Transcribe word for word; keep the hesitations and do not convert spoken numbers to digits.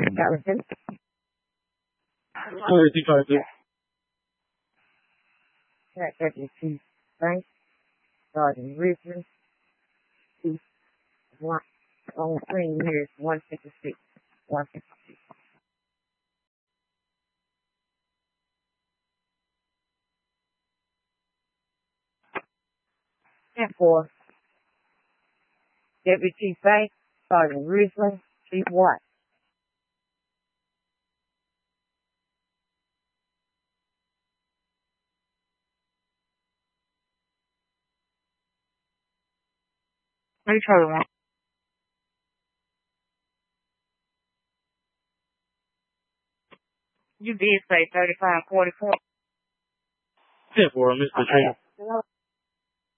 Garrison. Where is he trying to? That Deputy Chief Banks, Sergeant Richmond, Chief one on screen here is one sixty-six. one sixty-six. And for Deputy Chief Banks, Sergeant Richmond, Chief White. Let me try one. You did say thirty-five forty-four. ten four, Mister Chief. Okay.